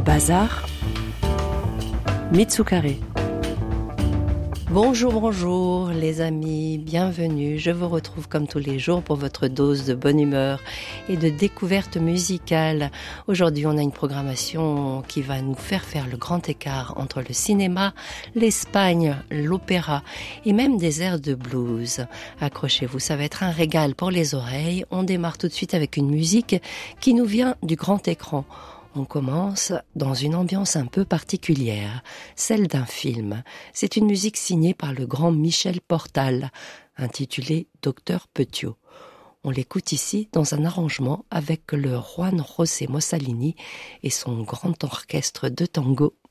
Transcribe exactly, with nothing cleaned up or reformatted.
Bazar, Mitsukare. Bonjour, bonjour les amis, bienvenue. Je vous retrouve comme tous les jours pour votre dose de bonne humeur et de découverte musicale. Aujourd'hui, on a une programmation qui va nous faire faire le grand écart entre le cinéma, l'Espagne, l'opéra et même des airs de blues. Accrochez-vous, ça va être un régal pour les oreilles. On démarre tout de suite avec une musique qui nous vient du grand écran. On commence dans une ambiance un peu particulière, celle d'un film. C'est une musique signée par le grand Michel Portal, intitulée Docteur Petiot. On l'écoute ici dans un arrangement avec le Juan José Mossalini et son grand orchestre de tango.